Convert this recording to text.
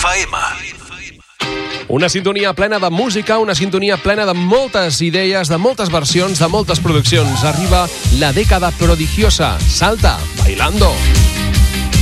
FM. Una sintonia plena de música, una sintonia plena de moltes idees, de moltes versions, de moltes produccions. Arriba la dècada prodigiosa. Salta, bailando.